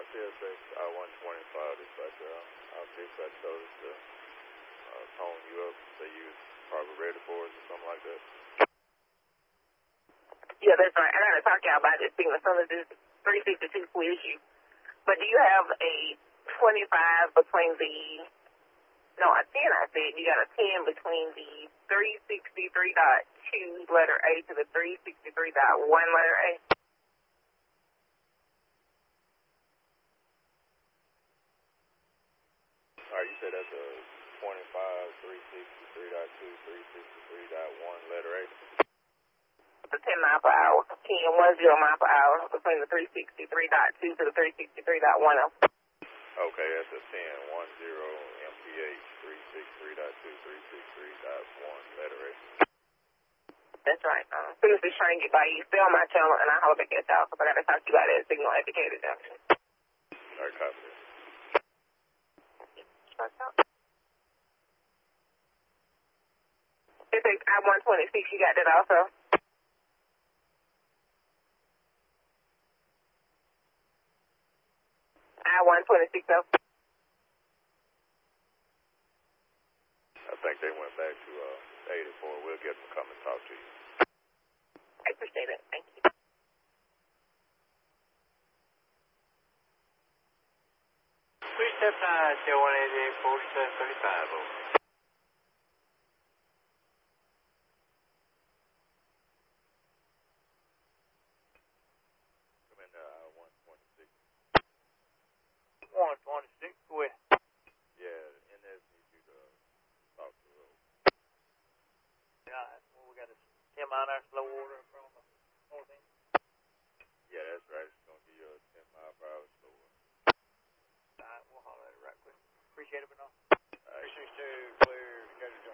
CSX I-125 dispatcher. Our dispatch told us to tone you up, say you was probably ready for us or something like that. Yeah, that's right. I got to talk to y'all about this thing. Some of this 362 quiz you. But do you have a 25 between the, no, a 10 I said. You got a 10 between the 363.2 letter A to the 363.1 letter A? Alright, you said that's a 25, 363.2, 363.1 letter A? The 10 mile per hour, 10, 10 mile per hour between the 363.2 to the 363.10. Okay, that's a 10, 10 mph, 363.2, 363.1 letter A. That's right. As soon as this train get by you, stay on my channel and I'll holler back at y'all because I got to talk to you about that signal indicator junction. Alright, copy that. It's I-126, you got that also? I-126 though? I think they went back to 84. We'll get them to come and talk to you. I appreciate it. Thank you. Please step 9, Tail 188, 4735 over. Come in there, I-126. 126, go ahead. Yeah, NS needs you to talk to them. Yeah, well, we got a 10 mile an hour slow order from the north end. Yeah, that's right. It's going to give you a 10 mile per hour slower. All right, we'll holler at it right quick. Appreciate it, but no. All right. 362, clear, Decatur Junction.